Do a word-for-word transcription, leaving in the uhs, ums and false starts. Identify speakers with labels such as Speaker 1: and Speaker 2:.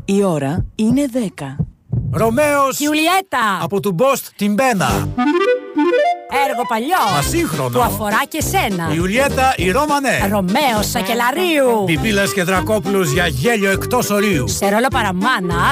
Speaker 1: Η ώρα είναι δέκα.
Speaker 2: Ρωμαίος
Speaker 3: Γιουλιέτα.
Speaker 2: από του Μπόστ την Πένα.
Speaker 3: Έργο παλιό.
Speaker 2: Μα σύγχρονο.
Speaker 3: Που αφορά και σένα.
Speaker 2: Η Ιουλιέτα η Ρώμανε.
Speaker 3: Ρωμαίος Σακελαρίου.
Speaker 2: Πιπίλας και Δρακόπουλος για γέλιο εκτός ορίου.
Speaker 3: Σε ρόλο παραμάνα.